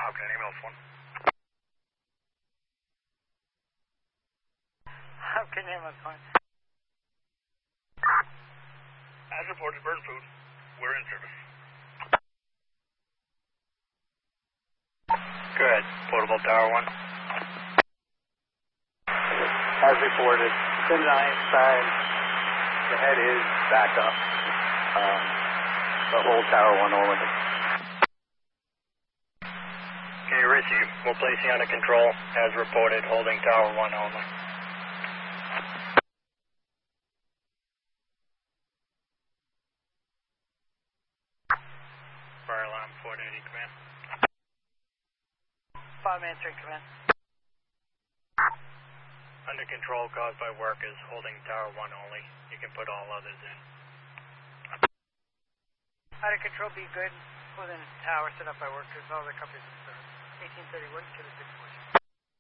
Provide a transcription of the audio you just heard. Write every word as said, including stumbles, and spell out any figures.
How can I email this one? How can I email this one? As reported, burn food. We're in service. Good. Portable Tower one. As reported, ten nine side, the head is back up. Um, the whole Tower one only. Okay, receive. We'll place you under control. As reported, holding Tower one only. Fire alarm four eighty, command. Five answering command. Under control caused by workers, holding Tower one only. You can put all others in. Out of control, be good. Within a tower set up by workers, all the companies in service. eighteen thirty-one to the six forty.